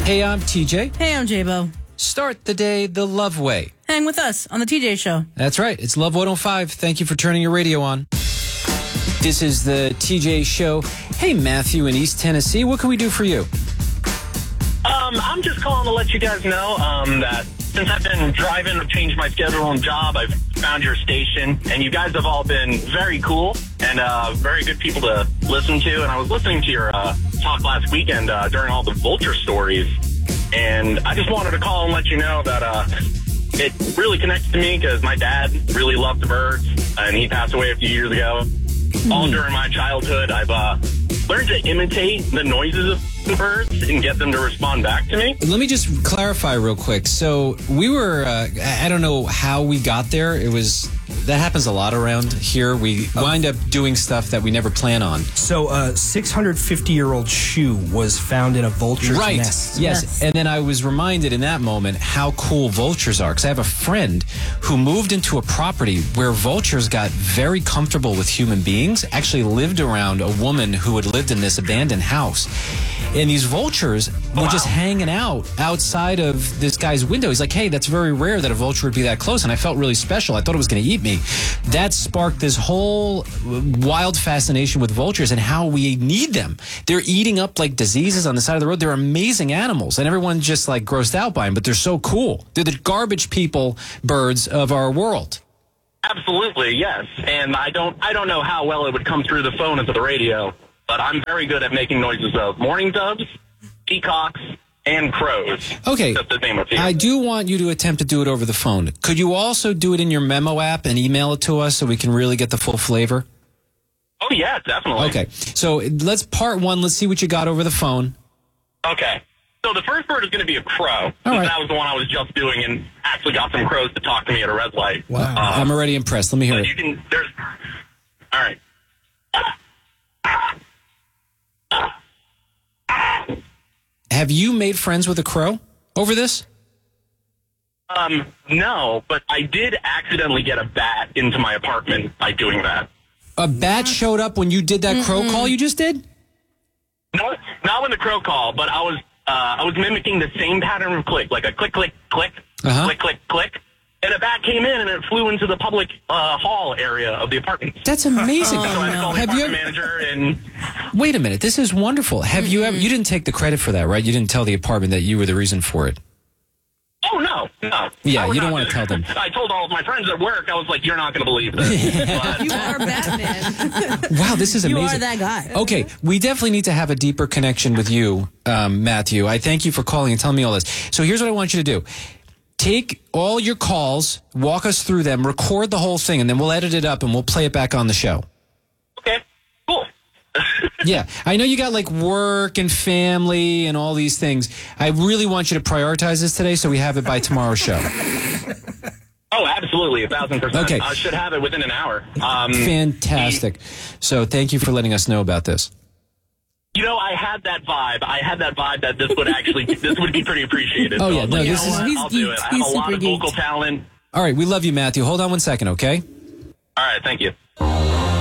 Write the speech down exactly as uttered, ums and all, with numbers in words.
Hey, I'm T J. Hey, I'm J-Bo. Start the day the love way. Hang with us on the T J Show. That's right. It's Love one oh five. Thank you for turning your radio on. This is the T J Show. Hey, Matthew in East Tennessee. What can we do for you? Um, I'm just calling to let you guys know um, that since I've been driving, I've changed my schedule and job, I've found your station, and you guys have all been very cool and uh, very good people to listen to. And I was listening to your uh, talk last weekend uh, during all the vulture stories, and I just wanted to call and let you know that uh, it really connects to me because my dad really loved the birds, and he passed away a few years ago. Mm-hmm. All during my childhood, I've uh, learned to imitate the noises of the birds and get them to respond back to me. Let me just clarify real quick. So we were, uh, I don't know how we got there. It was, that happens a lot around here. We wind up doing stuff that we never plan on. So a six hundred fifty year old shoe was found in a vulture's right. nest. Yes. Yes. And then I was reminded in that moment how cool vultures are. Because I have a friend who moved into a property where vultures got very comfortable with human beings, actually lived around a woman who had lived in this abandoned house. And these vultures were wow. just hanging out outside of this guy's window. He's like, hey, that's very rare that a vulture would be that close. And I felt really special. I thought it was going to eat me. That sparked this whole wild fascination with vultures and how we need them. They're eating up like diseases on the side of the road. They're amazing animals. And everyone's just like grossed out by them, but they're so cool. They're the garbage people birds of our world. Absolutely, yes. And I don't I don't know how well it would come through the phone into the radio, but I'm very good at making noises of mourning doves, peacocks, and crows. Okay, Just to name a few. I do want you to attempt to do it over the phone. Could you also do it in your memo app and email it to us so we can really get the full flavor? Oh, yeah, definitely. Okay, so let's part one. Let's see what you got over the phone. Okay. So the first bird is going to be a crow. All right. That was the one I was just doing and actually got some crows to talk to me at a red light. Wow. Um, I'm already impressed. Let me hear but it. you can, there's, all right. Have you made friends with a crow over this? Um, no, but I did accidentally get a bat into my apartment by doing that. A bat showed up when you did that crow call you just did? No, not when the crow call, but I was uh, I was mimicking the same pattern of click, like a click, click, click, Uh-huh. click, click, click, and a bat came in and it flew into the public uh, hall area of the apartment. That's amazing. So I called the Have you apartment ever, manager and wait a minute. This is wonderful. Have you ever, you didn't take the credit for that, right? You didn't tell the apartment that you were the reason for it. oh no, no. Yeah, I would you don't not wanna do tell them. I told all of my friends at work. I was like, "You're not going to believe this." But, You are Batman. Wow, this is You amazing. are that guy. Okay, we definitely need to have a deeper connection with you, um, Matthew. I thank you for calling and telling me all this. So here's what I want you to do. Take all your calls, walk us through them, record the whole thing, and then we'll edit it up and we'll play it back on the show. okay, cool. Yeah, I know you got like work and family and all these things. I really want you to prioritize this today so we have it by tomorrow's show. Oh, absolutely, a thousand percent. Okay. I should have it within an hour. Um, Fantastic. So thank you for letting us know about this. You know, I had that vibe. I had that vibe that this would actually, this would be pretty appreciated. Oh, So yeah, I was no, like, this you know is- what? He's I'll do it. geeked. I have He's a lot super of vocal geeked. talent. All right, we love you, Matthew. Hold on one second, okay? All right, thank you.